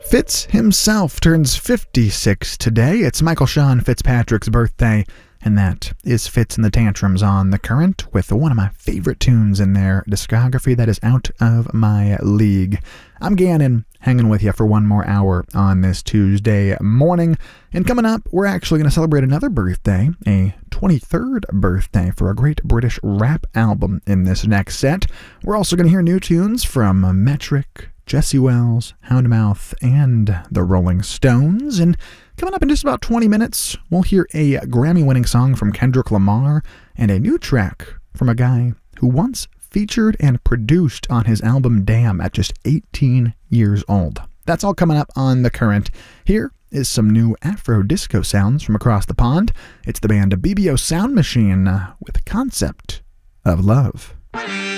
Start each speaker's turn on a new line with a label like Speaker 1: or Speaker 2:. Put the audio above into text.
Speaker 1: Fitz himself turns 56 today. It's Michael Sean Fitzpatrick's birthday, and that is Fitz and the Tantrums on The Current with one of my favorite tunes in their discography that is out of my league. I'm Gannon, hanging with you for one more hour on this Tuesday morning. And coming up, we're actually going to celebrate another birthday, a 23rd birthday for a great British rap album in this next set. We're also going to hear new tunes from Metric, Jesse Wells, Houndmouth, and the Rolling Stones. And coming up in just about 20 minutes, we'll hear a Grammy-winning song from Kendrick Lamar and a new track from a guy who once featured and produced on his album Damn at just 18 years old. That's all coming up on The Current. Here is some new Afro-disco sounds from across the pond. It's the band BBO Sound Machine with Concept of Love.